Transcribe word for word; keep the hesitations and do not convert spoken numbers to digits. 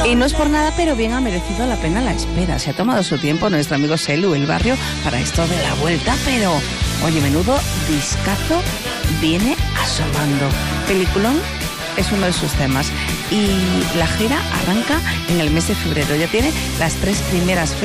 Y no es por nada, pero bien ha merecido la pena la espera. Se ha tomado su tiempo nuestro amigo Selu, El Barrio, para esto de la vuelta, pero, oye, menudo discazo viene asomando. Peliculón es uno de sus temas y la gira arranca en el mes de febrero. Ya tiene las tres primeras fechas